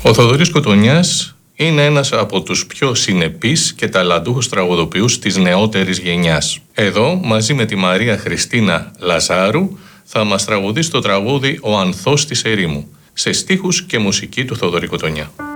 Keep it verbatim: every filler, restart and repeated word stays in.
Ο Θοδωρής Κοτωνιάς είναι ένας από τους πιο συνεπείς και ταλαντούχους τραγουδοποιούς της νεότερης γενιάς. Εδώ, μαζί με τη Μαρία Χριστίνα Λαζάρου, θα μας τραγουδήσει το τραγούδι «Ο Ανθός της Ερήμου», σε στίχους και μουσική του Θοδωρή Κοτωνιά.